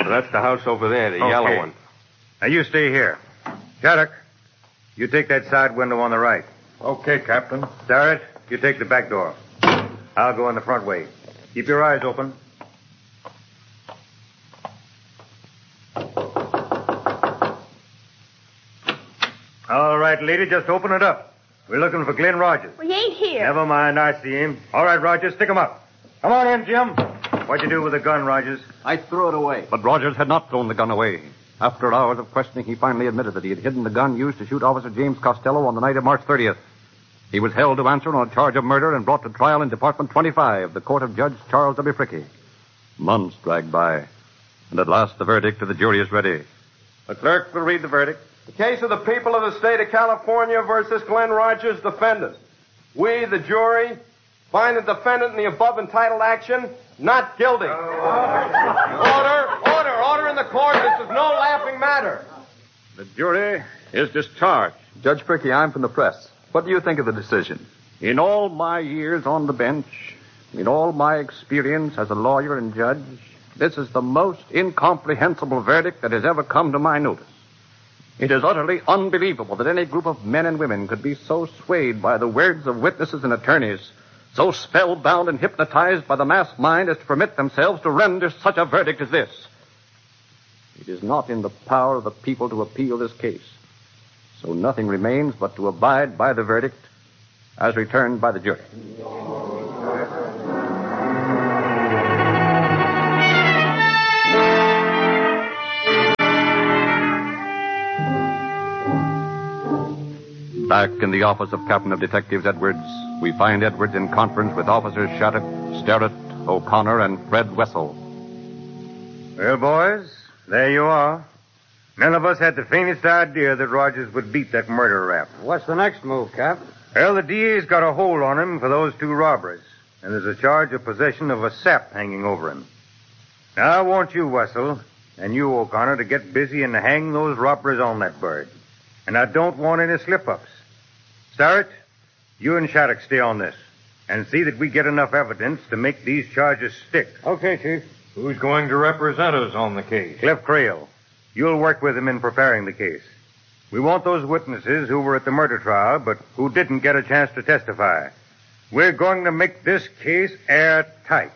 That's the house over there, the yellow one. Now, you stay here. Shattuck, you take that side window on the right. Okay, Captain. Starrett, you take the back door. I'll go in the front way. Keep your eyes open. All right, lady, just open it up. We're looking for Glenn Rogers. Well, he ain't here. Never mind, I see him. All right, Rogers, stick him up. Come on in, Jim. What'd you do with the gun, Rogers? I threw it away. But Rogers had not thrown the gun away. After hours of questioning, he finally admitted that he had hidden the gun used to shoot Officer James Costello on the night of March 30th. He was held to answer on a charge of murder and brought to trial in Department 25, the court of Judge Charles W. Fricke. Months dragged by, and at last the verdict of the jury is ready. The clerk will read the verdict. The case of the people of the state of California versus Glenn Rogers, defendant. We, the jury, find the defendant in the above entitled action not guilty. Order in the court. This is no laughing matter. The jury is discharged. Judge Fricke, I'm from the press. What do you think of the decision? In all my years on the bench, in all my experience as a lawyer and judge, this is the most incomprehensible verdict that has ever come to my notice. It is utterly unbelievable that any group of men and women could be so swayed by the words of witnesses and attorneys, so spellbound and hypnotized by the mass mind as to permit themselves to render such a verdict as this. It is not in the power of the people to appeal this case. So nothing remains but to abide by the verdict as returned by the jury. Back in the office of Captain of Detectives Edwards, we find Edwards in conference with Officers Shattuck, Starrett, O'Connor, and Fred Wessel. Well, boys, there you are. None of us had the faintest idea that Rogers would beat that murder rap. What's the next move, Cap? Well, the DA's got a hold on him for those 2 robberies, and there's a charge of possession of a sap hanging over him. Now, I want you, Wessel, and you, O'Connor, to get busy and hang those robbers on that bird. And I don't want any slip-ups. Starrett, you and Shattuck stay on this, and see that we get enough evidence to make these charges stick. Okay, Chief. Who's going to represent us on the case? Cliff Creel. You'll work with him in preparing the case. We want those witnesses who were at the murder trial, but who didn't get a chance to testify. We're going to make this case airtight.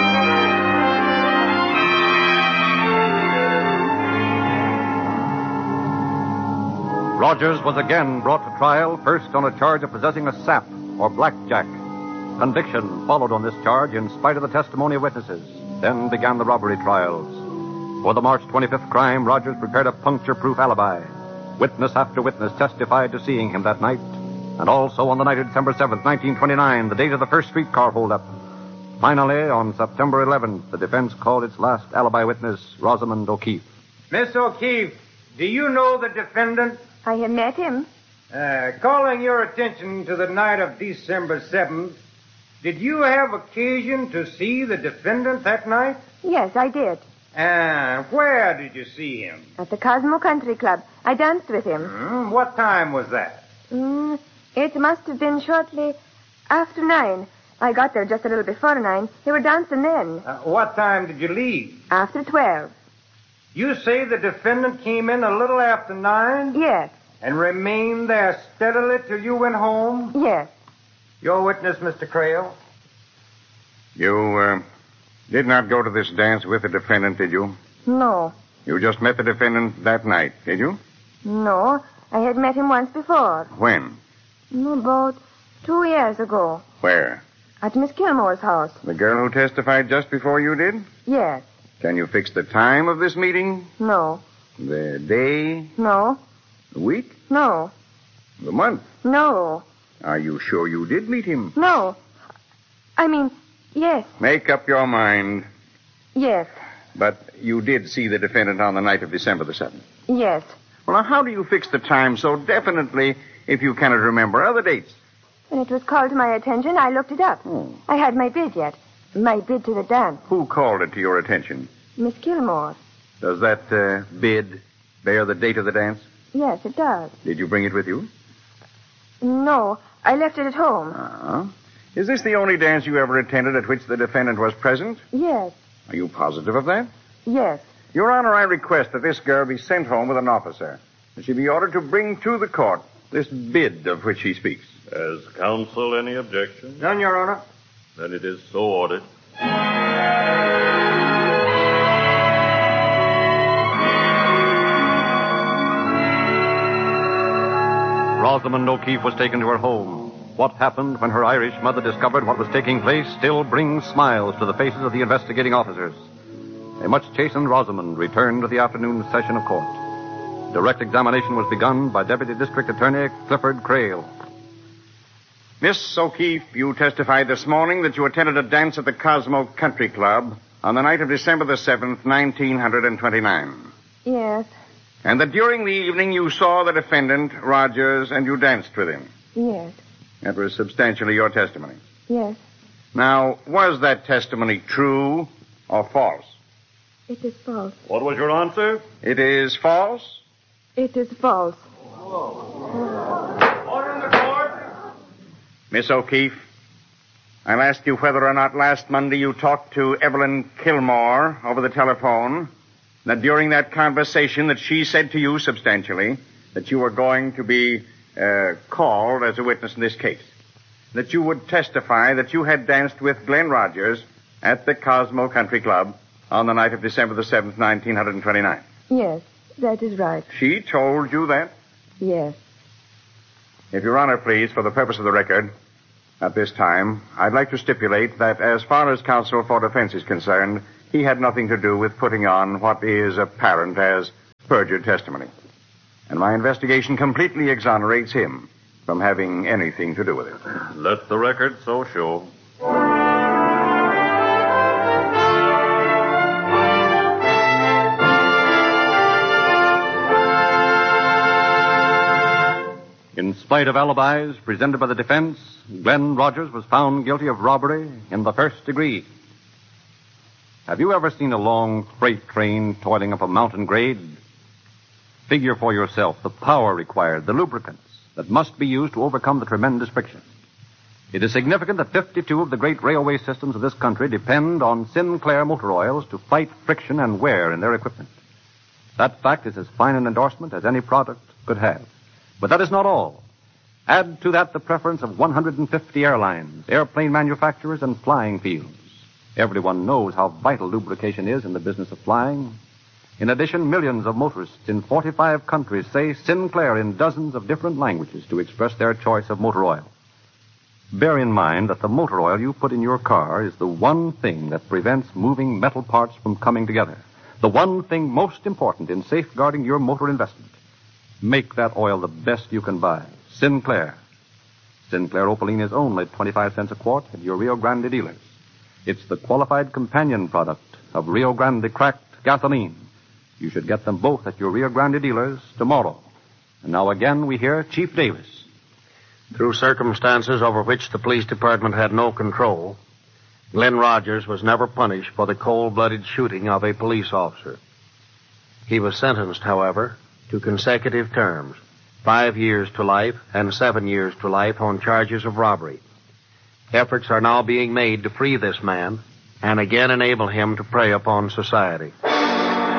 Rogers was again brought to trial, first on a charge of possessing a sap, or blackjack. Conviction followed on this charge in spite of the testimony of witnesses. Then began the robbery trials. For the March 25th crime, Rogers prepared a puncture-proof alibi. Witness after witness testified to seeing him that night, and also on the night of December 7th, 1929, the date of the first streetcar holdup. Finally, on September 11th, the defense called its last alibi witness, Rosamond O'Keefe. Miss O'Keefe, do you know the defendant? I have met him. Calling your attention to the night of December 7th, did you have occasion to see the defendant that night? Yes, I did. Where did you see him? At the Cosmo Country Club. I danced with him. What time was that? It must have been shortly after 9. I got there just a little before 9. They were dancing then. What time did you leave? After 12. You say the defendant came in a little after 9? Yes. And remained there steadily till you went home? Yes. Your witness, Mr. Creel? You, did not go to this dance with the defendant, did you? No. You just met the defendant that night, did you? No. I had met him once before. When? About 2 years ago. Where? At Miss Gilmore's house. The girl who testified just before you did? Yes. Can you fix the time of this meeting? No. The day? No. The week? No. The month? No. Are you sure you did meet him? No. I mean, yes. Make up your mind. Yes. But you did see the defendant on the night of December the 7th? Yes. Well, now, how do you fix the time so definitely if you cannot remember other dates? When it was called to my attention, I looked it up. I had my bid yet. My bid to the dance. Who called it to your attention? Miss Gilmore. Does that bid bear the date of the dance? Yes, it does. Did you bring it with you? No, I left it at home. Is this the only dance you ever attended at which the defendant was present? Yes. Are you positive of that? Yes. Your Honor, I request that this girl be sent home with an officer, and she be ordered to bring to the court this bid of which she speaks. Has counsel any objection? None, Your Honor. Then it is so ordered. Rosamond O'Keefe was taken to her home. What happened when her Irish mother discovered what was taking place still brings smiles to the faces of the investigating officers. A much chastened Rosamond returned to the afternoon session of court. Direct examination was begun by Deputy District Attorney Clifford Crail. Miss O'Keefe, you testified this morning that you attended a dance at the Cosmo Country Club on the night of December the 7th, 1929. Yes. And that during the evening you saw the defendant, Rogers, and you danced with him. Yes. That was substantially your testimony. Yes. Now, was that testimony true or false? It is false. What was your answer? It is false? It is false. Order in the court. Miss O'Keefe, I'll ask you whether or not last Monday you talked to Evelyn Kilmore over the telephone, that during that conversation that she said to you substantially that you were going to be called as a witness in this case, that you would testify that you had danced with Glenn Rogers at the Cosmo Country Club on the night of December the 7th, 1929. Yes, that is right. She told you that? Yes. If Your Honor, please, for the purpose of the record, at this time, I'd like to stipulate that as far as counsel for defense is concerned, he had nothing to do with putting on what is apparent as perjured testimony. And my investigation completely exonerates him from having anything to do with it. Let the record so show. In spite of alibis presented by the defense, Glenn Rogers was found guilty of robbery in the first degree. Have you ever seen a long freight train toiling up a mountain grade? Figure for yourself the power required, the lubricants that must be used to overcome the tremendous friction. It is significant that 52 of the great railway systems of this country depend on Sinclair motor oils to fight friction and wear in their equipment. That fact is as fine an endorsement as any product could have. But that is not all. Add to that the preference of 150 airlines, airplane manufacturers, and flying fields. Everyone knows how vital lubrication is in the business of flying. In addition, millions of motorists in 45 countries say Sinclair in dozens of different languages to express their choice of motor oil. Bear in mind that the motor oil you put in your car is the one thing that prevents moving metal parts from coming together. The one thing most important in safeguarding your motor investment. Make that oil the best you can buy. Sinclair. Sinclair Opaline is only 25 cents a quart at your Rio Grande dealers. It's the qualified companion product of Rio Grande cracked gasoline. You should get them both at your Rio Grande dealers tomorrow. And now again we hear Chief Davis. Through circumstances over which the police department had no control, Glenn Rogers was never punished for the cold-blooded shooting of a police officer. He was sentenced, however, to consecutive terms, 5 years to life and 7 years to life on charges of robbery. Efforts are now being made to free this man and again enable him to prey upon society.